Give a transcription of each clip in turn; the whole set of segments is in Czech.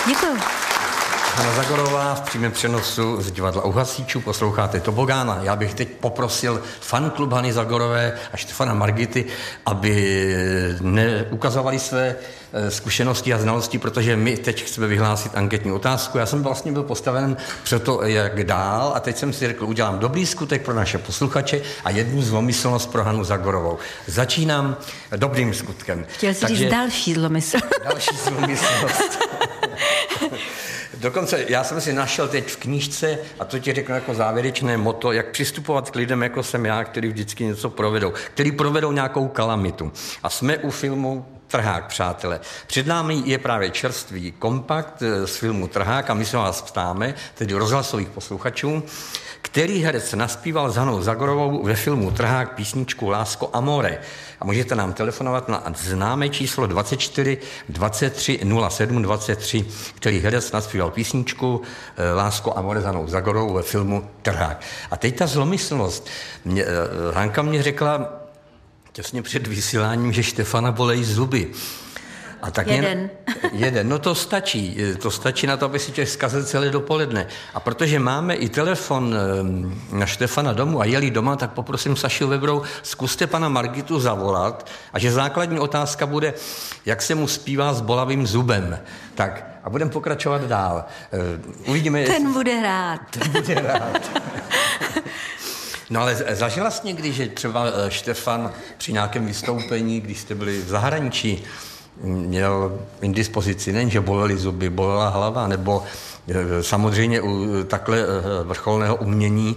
Děkuju. Hana Zagorová v přímém přenosu z divadla U hasičů, posloucháte Tobogána. Já bych teď poprosil fanklub Hany Zagorové a Štefana Margity, aby neukazovali své zkušenosti a znalosti, protože my teď chceme vyhlásit anketní otázku. Já jsem vlastně byl postaven před to, jak dál, a teď jsem si řekl, udělám dobrý skutek pro naše posluchače a jednu zlomyslnost pro Hanu Zagorovou. Začínám dobrým skutkem. Chtěl jsi říct další zlomyslnost. Další zlomyslnost. Dokonce já jsem si našel teď v knížce, a to ti řeknu jako závěrečné motto, jak přistupovat k lidem, jako jsem já, který vždycky něco provedou, který provedou nějakou kalamitu. A jsme u filmu Trhák, přátelé. Před námi je právě čerstvý kompakt z filmu Trhák a my se vás ptáme, tedy rozhlasových posluchačů, který herec naspíval s Hanou Zagorovou ve filmu Trhák písničku Lásko amore. A můžete nám telefonovat na známé číslo 24 23 07 23, který herec naspíval písničku Lásko amore s Hanou Zagorovou ve filmu Trhák. A teď ta zlomyslnost. Hanka mě řekla těsně před vysíláním, že Štefana bolejí zuby. A tak jeden. No to stačí. To stačí na to, aby si člověk zkazil celé dopoledne. A protože máme i telefon na Štefana domů a jeli doma, tak poprosím Sašu Weberou, zkuste pana Margitu zavolat a že základní otázka bude, jak se mu zpívá s bolavým zubem. Tak a budeme pokračovat dál. Uvidíme. Ten bude rád. No ale zažila jsi někdy, že třeba Štefan při nějakém vystoupení, když jste byli v zahraničí, měl indispozici, nejen, že bolely zuby, bolela hlava, nebo samozřejmě u takhle vrcholného umění,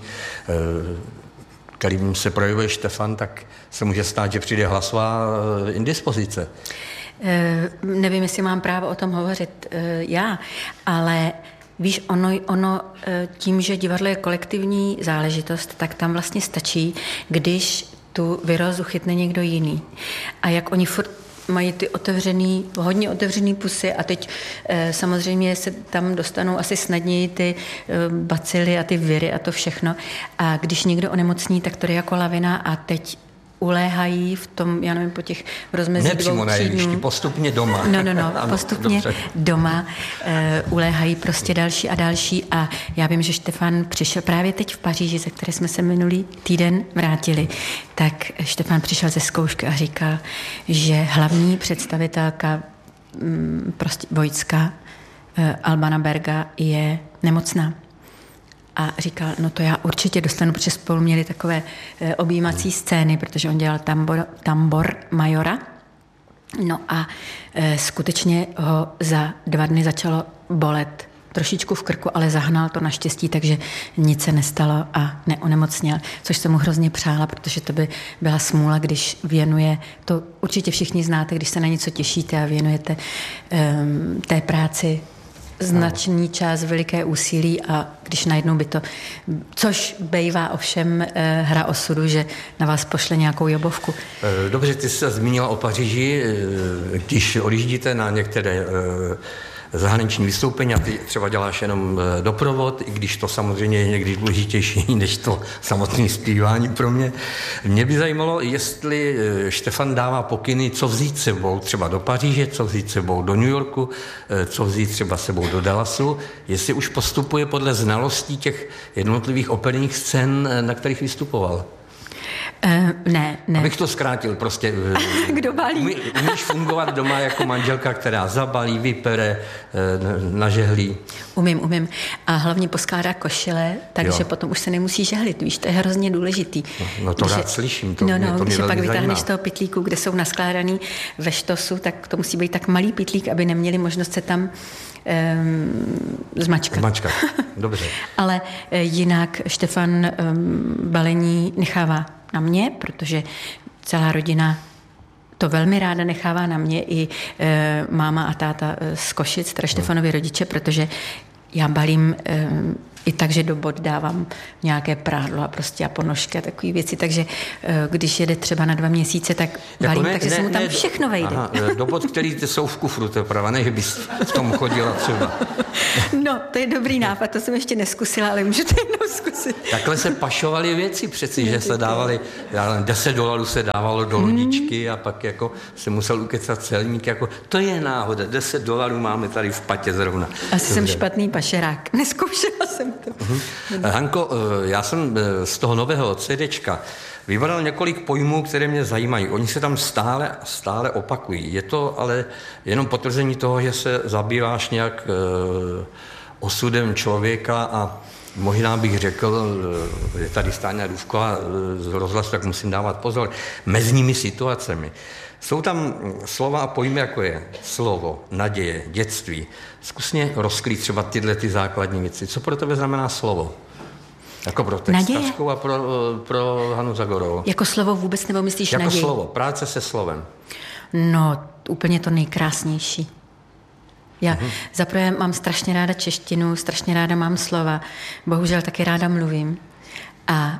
kterým se projevuje Štefan, tak se může stát, že přijde hlasová indispozice. Nevím, jestli mám právo o tom hovořit já, ale víš, ono tím, že divadlo je kolektivní záležitost, tak tam vlastně stačí, když tu virózu chytne někdo jiný. A jak oni furt mají ty hodně otevřený pusy a teď samozřejmě se tam dostanou asi snadněji ty bacily a ty viry a to všechno. A když někdo onemocní, tak to je jako lavina a teď uléhají v tom, já nevím, po těch rozmezí 2-3 dnů. Nepřímo na jevišti, postupně doma. No, postupně doma uléhají prostě další a další a já vím, že Štefan přišel právě teď v Paříži, ze které jsme se minulý týden vrátili, tak Štefan přišel ze zkoušky a říkal, že hlavní představitelka prostě vojska Albana Berga je nemocná. A říkal, no to já určitě dostanu, protože spolu měli takové objímací scény, protože on dělal tambor majora. No a skutečně ho za 2 dny začalo bolet trošičku v krku, ale zahnal to naštěstí, takže nic se nestalo a neonemocněl, což jsem mu hrozně přála, protože to by byla smůla, když věnuje, to určitě všichni znáte, když se na něco těšíte a věnujete té práci značný čas, veliké úsilí a když najednou by to, což bejvá ovšem hra osudu, že na vás pošle nějakou jobovku. Dobře, ty jsi se zmínila o Paříži, když odjíždíte na některé zahraniční vystoupení a ty třeba děláš jenom doprovod, i když to samozřejmě je někdy důležitější než to samotné zpívání pro mě. Mě by zajímalo, jestli Štefan dává pokyny, co vzít sebou třeba do Paříže, co vzít sebou do New Yorku, co vzít třeba sebou do Dallasu, jestli už postupuje podle znalostí těch jednotlivých operních scén, na kterých vystupoval. Ne. Abych to zkrátil, prostě. Kdo balí? Umíš fungovat doma jako manželka, která zabalí, vypere, nažehlí? Umím. A hlavně poskládá košile, takže potom už se nemusí žehlit, víš, to je hrozně důležitý. No to rád slyším, to mě když pak vytáhneš zajímá. z toho pytlíku, kde jsou naskládaný ve štosu, tak to musí být tak malý pytlík, aby neměli možnost se tam zmačkat. Dobře. Ale jinak Štefan balení nechává na mě, protože celá rodina to velmi ráda nechává na mě, i máma a táta z Košic, teda Štefanovi rodiče, protože já balím I takže do bod dávám nějaké prádlo a prostě a ponožky a takové věci, takže když jede třeba na 2 měsíce, tak balím, takže se mu tam všechno vejde. Aha, do bod, který jsou v kufru, to je pravda, ne, že bys v tom chodila třeba. No, to je dobrý nápad, to jsem ještě neskusila, ale můžete jednou zkusit. Takhle se pašovaly věci přeci, že se dávali, $10 se dávalo do lodičky a pak jako se musel ukecat celník, jako to je náhoda, $10 máme tady v patě zrovna. Asi jsem špatný pašerák, neskoušela jsem to. Hanko, já jsem z toho nového CDčka vybral několik pojmů, které mě zajímají. Oni se tam stále opakují. Je to ale jenom potvrzení toho, že se zabýváš nějak osudem člověka a možná bych řekl, je tady Stáňa Důvková z rozhlasu, tak musím dávat pozor, mezními situacemi. Jsou tam slova a pojmy, jako je slovo, naděje, dětství. Zkus mě rozkrýt třeba tyhle ty základní věci. Co pro tebe znamená slovo? Jako pro textařku a pro Hanu Zagorovou. Jako slovo vůbec, nebo myslíš jako naději? Jako slovo, práce se slovem. No, úplně to nejkrásnější. Já zaprvé mám strašně ráda češtinu, strašně ráda mám slova, bohužel taky ráda mluvím. A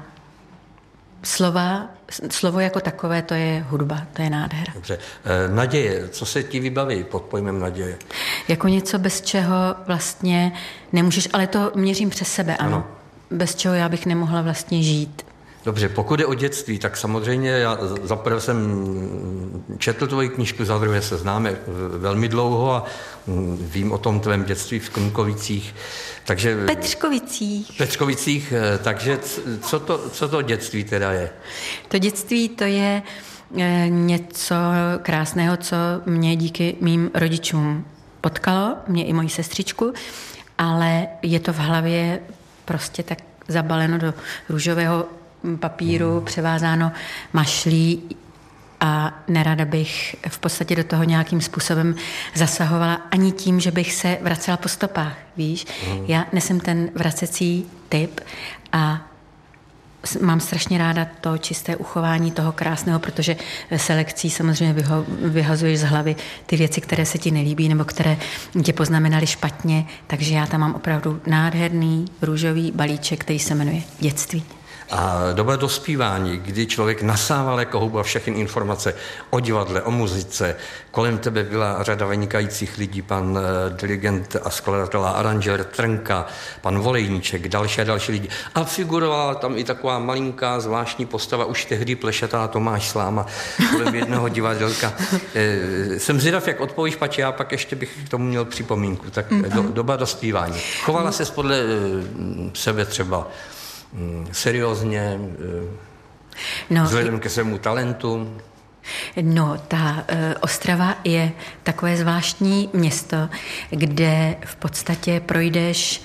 slovo jako takové, to je hudba, to je nádhera. Dobře. Naděje, co se ti vybaví pod pojmem naděje? Jako něco, bez čeho vlastně nemůžeš, ale to měřím přes sebe, ano. Bez čeho já bych nemohla vlastně žít. Dobře, pokud je o dětství, tak samozřejmě já zaprvé jsem četl tvoji knížku, za druhé se známe velmi dlouho a vím o tom tvém dětství v Knukovicích. Takže Petřkovicích, takže co to dětství teda je? To dětství to je něco krásného, co mě díky mým rodičům potkalo, mě i moji sestřičku, ale je to v hlavě prostě tak zabaleno do růžového papíru, převázáno mašlí a nerada bych v podstatě do toho nějakým způsobem zasahovala ani tím, že bych se vracela po stopách, víš. Já nesem ten vracecí typ a mám strašně ráda to čisté uchování toho krásného, protože selekcí samozřejmě vyhazuješ z hlavy ty věci, které se ti nelíbí nebo které tě poznamenaly špatně, takže já tam mám opravdu nádherný růžový balíček, který se jmenuje dětství. A doba dospívání, kdy člověk nasával jako houba všechny informace o divadle, o muzice, kolem tebe byla řada vynikajících lidí, pan dirigent a skladatel a aranžér Trnka, pan Volejníček, další a další lidi. A figurovala tam i taková malinká zvláštní postava, už tehdy plešatá Tomáš Sláma kolem jednoho divadelka. Jsem zvědav, jak odpovíš, pači, já pak ještě bych k tomu měl připomínku. Tak doba dospívání. Chovala ses podle sebe třeba seriózně, vzhledem ke svému talentu? No, ta Ostrava je takové zvláštní město, kde v podstatě projdeš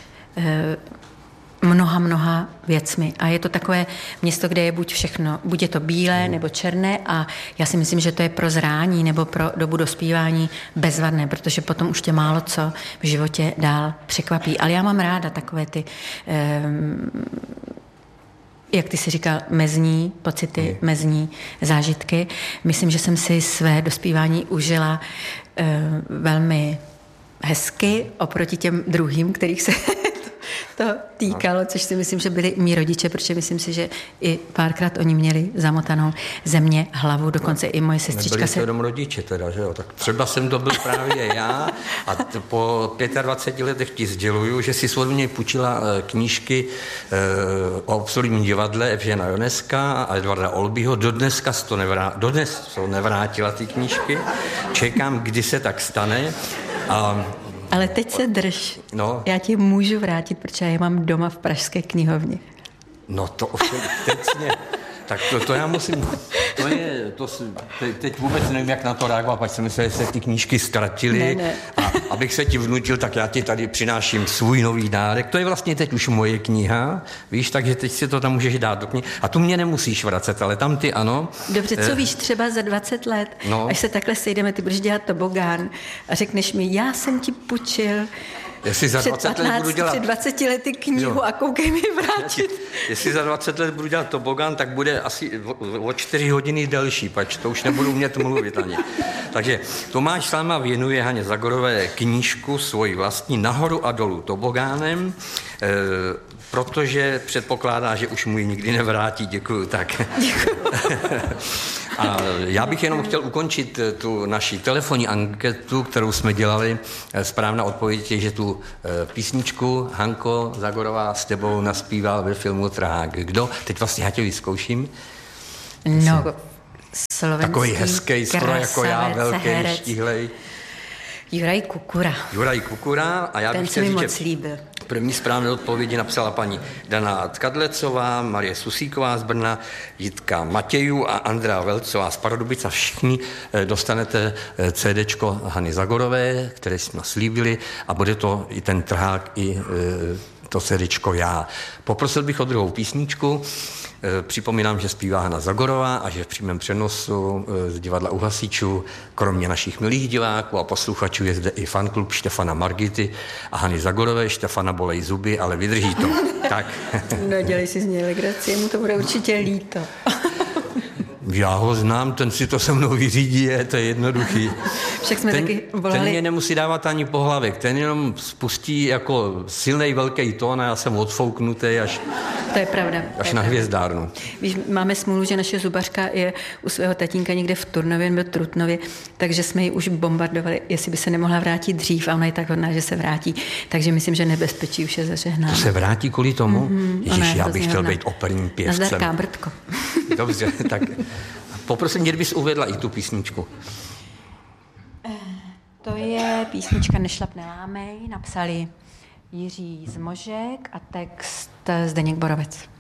mnoha věcmi. A je to takové město, kde je buď všechno, buď je to bílé nebo černé a já si myslím, že to je pro zrání nebo pro dobu dospívání bezvadné, protože potom už tě málo co v životě dál překvapí. Ale já mám ráda takové ty jak ty jsi říkal, mezní pocity, mezní zážitky. Myslím, že jsem si své dospívání užila velmi hezky oproti těm druhým, kterých se to týkalo, což si myslím, že byli mý rodiče, protože myslím si, že i párkrát oni měli zamotanou země hlavu, dokonce i moje sestřička se... Nebyli to jenom rodiče teda, že jo? Tak třeba jsem to byl právě já a po 25 letech ti sděluju, že si od mě půjčila knížky o Absolutním divadle Evžena Joneska a Edvarda Olbyho. Dodnes to nevrátila ty knížky. Čekám, kdy se tak stane. Ale teď se drž. No. Já ti můžu vrátit, protože já je mám doma v pražské knihovně. No to ovšem, teď mě... Tak to já musím... Teď vůbec nevím, jak na to reagovat, pak jsem myslel, že se ty knížky ztratily. Ne. A abych se ti vnutil, tak já ti tady přináším svůj nový dárek. To je vlastně teď už moje kniha, víš, takže teď si to tam můžeš dát do knihy. A tu mě nemusíš vracet, ale tam ty ano. Dobře, co víš, třeba za 20 let, až se takhle sejdeme, ty budeš dělat tobogán a řekneš mi, já jsem ti půjčil Jestli za 20 let budu dělat... Před 20 lety knihu a koukej mi vrátit. Jestli za 20 let budu dělat tobogán, tak bude asi o 4 hodiny delší, pač to už nebudu umět mluvit ani. Takže Tomáš Salma věnuje Haně Zagorové knížku svoji vlastní Nahoru a dolů tobogánem, protože předpokládá, že už mu ji nikdy nevrátí. Děkuju. Tak. A já bych jenom chtěl ukončit tu naši telefonní anketu, kterou jsme dělali. Správná odpověď je, že tu písničku Hanko Zagorová s tebou naspíval ve filmu Trhák. Kdo? Teď vlastně já tě vyzkouším. No, slovenský takový hezký stroj jako já, velký, herec. štíhlej. Juraj Kukura. Juraj Kukura. A já bych chtěl říct, moc líbil. První správné odpovědi napsala paní Dana Tkadlecová, Marie Susíková z Brna, Jitka Matějů a Andrea Velcová z Pardubic. A všichni dostanete CDčko Hany Zagorové, které jsme slíbili, a bude to i ten trhák, i to CDčko já. Poprosil bych o druhou písničku. Připomínám, že zpívá Hana Zagorová a že v přímém přenosu z divadla U hasičů, kromě našich milých diváků a posluchačů, je zde i fanklub Štefana Margity a Hany Zagorové. Štefana bolej zuby, ale vydrží to. Tak. No, dělej si z něj legraci, mu to bude určitě líto. Já ho znám, ten si to se mnou vyřídí, to je jednoduchý. Však jsme taky volali. Ten mě nemusí dávat ani pohlavek, ten jenom spustí jako silnej velký tón a já jsem odfouknutý až... To je pravda. Až na hvězdárnu. Víš, máme smůlu, že naše zubařka je u svého tatínka někde v Turnově nebo Trutnově, takže jsme ji už bombardovali, jestli by se nemohla vrátit dřív, a ona je tak hodná, že se vrátí. Takže myslím, že nebezpečí už je zažehnáno. To se vrátí kvůli tomu? Ježiš, já bych chtěl hodná. být operním pěvcem. Nazdar, Kábrtko. Dobře, tak poprosím, kdybys uvedla i tu písničku. To je písnička Nešlap nelámej, napsali Jiří Zmožek a text Zdeněk Borovec.